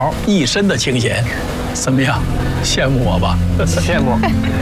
一身的清闲，怎么样？羡慕我吧？ 羡慕。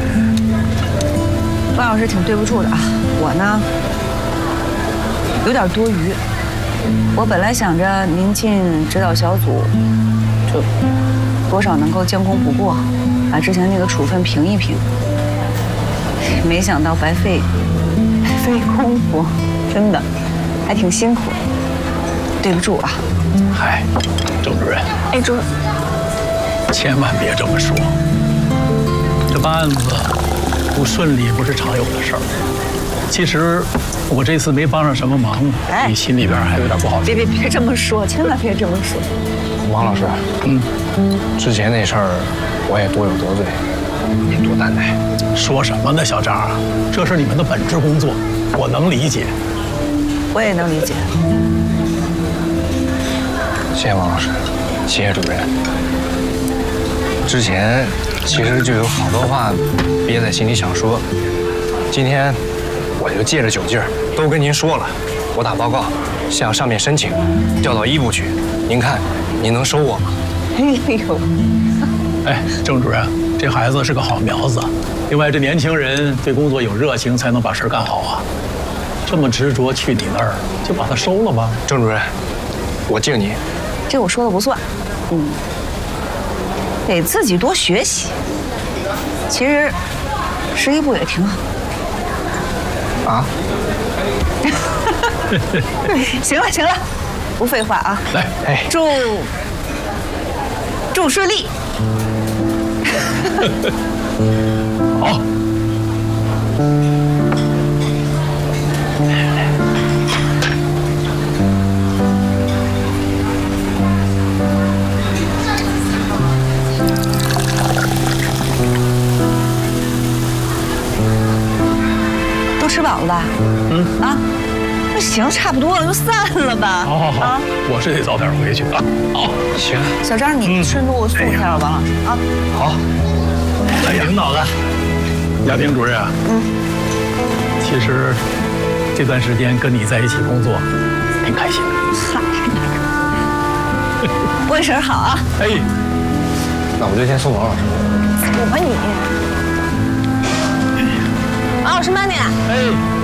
王老师挺对不住的啊，我呢有点多余。我本来想着您进指导小组，就多少能够将功补过，把之前那个处分评一评。没想到白费功夫，真的还挺辛苦，对不住啊。 嗨，郑主任， 哎，主任， 千万别这么说。这办案子不顺利不是常有的事儿。其实我这次没帮上什么忙，你心里边还有点不好受。 别这么说，千万别这么说。 王老师，之前那事儿我也多有得罪，您多担待。 说什么呢，小张？这是你们的本职工作，我能理解。 我也能理解。 谢谢王老师，谢谢主任。之前其实就有好多话憋在心里想说，今天我就借着酒劲儿都跟您说了。我打报告向上面申请调到1部去，您看您能收我吗？ 哎呦， 哎，郑主任，这孩子是个好苗子。另外，这年轻人对工作有热情，才能把事干好啊。这么执着去你那儿，就把他收了吧。 郑主任，我敬您。 这我说的不算，得自己多学习。其实11部也挺好。 啊？ 行了，不废话啊！ 来， 哎， 祝顺利。 好。 都吃饱了吧？啊，那行，差不多了，就散了吧。 好，我是得早点回去啊。好， 行。 小张，你顺路送一下王老师啊。 好。 哎呀，领导的，亚丁主任啊，其实这段时间跟你在一起工作，挺开心的。 嗨，问声好啊。 哎， 那我就先送王老师。 我你，王老师慢点。 哎。